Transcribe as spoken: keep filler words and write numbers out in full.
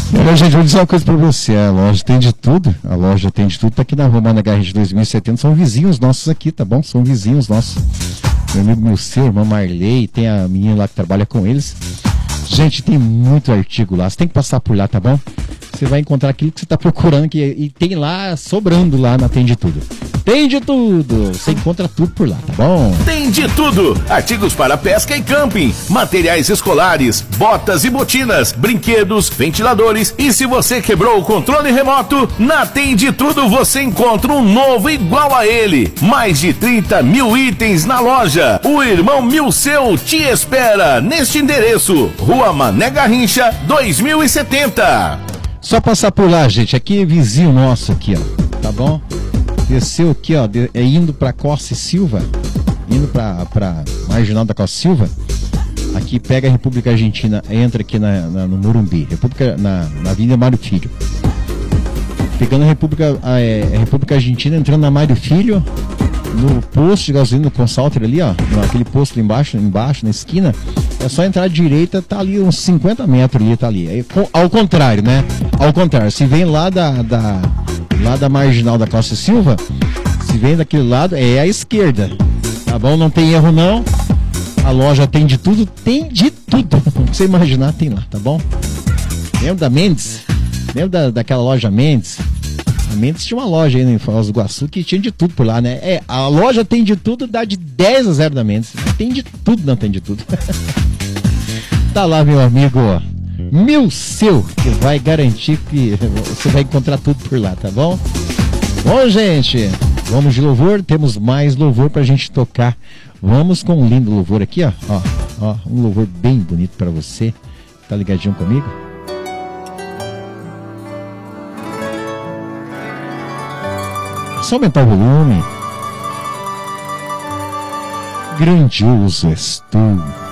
Olha, gente, vou dizer uma coisa pra você, a loja tem de tudo, a loja tem de tudo, tá aqui na Rua Mané Garrincha dois mil e setenta, são vizinhos nossos aqui, tá bom? São vizinhos nossos. Meu amigo meu, seu irmão Marley, tem a menina lá que trabalha com eles. Gente, tem muito artigo lá, você tem que passar por lá, tá bom? Você vai encontrar aquilo que você tá procurando que, e tem lá, sobrando lá na Tem de Tudo. Tem de tudo, você encontra tudo por lá, tá bom? Tem de tudo, artigos para pesca e camping, materiais escolares, botas e botinas, brinquedos, ventiladores e se você quebrou o controle remoto, na Tem de Tudo você encontra um novo igual a ele. Mais de trinta mil itens na loja. O irmão Milceu te espera neste endereço, Rua Mané Garrincha dois mil e setenta. Só passar por lá, gente, aqui é vizinho nosso aqui, ó, tá bom? Desceu aqui, ó, de, é indo pra Costa e Silva, indo pra, pra Marginal da Costa e Silva, aqui pega a República Argentina, entra aqui na, na, no Morumbi, República, na, na Avenida Mário Filho. Pegando a República, a, é, a República Argentina, entrando na Mário Filho, no posto de gasolina, no Consalter ali, ó, naquele posto ali embaixo, embaixo, na esquina, é só entrar à direita, tá ali uns cinquenta metros ali, tá ali. É, ao contrário, né? Ao contrário, se vem lá da, da, lá da Marginal da Costa e Silva, se vem daquele lado, é a esquerda, tá bom? Não tem erro não, a loja tem de tudo, tem de tudo, o que você imaginar tem lá, tá bom? Lembra da Mendes? Lembra da, daquela loja Mendes? A Mendes tinha uma loja aí em Foz do Iguaçu que tinha de tudo por lá, né? É, a loja tem de tudo, dá de dez a zero da Mendes. Tem de tudo, não tem de tudo. Tá lá, meu amigo, ó. Milceu, que vai garantir que você vai encontrar tudo por lá, tá bom? Bom, gente, vamos de louvor, temos mais louvor pra gente tocar. Vamos com um lindo louvor aqui, ó. Ó, ó, um louvor bem bonito pra você. Tá ligadinho comigo? Só aumentar o volume. Grandioso és tu.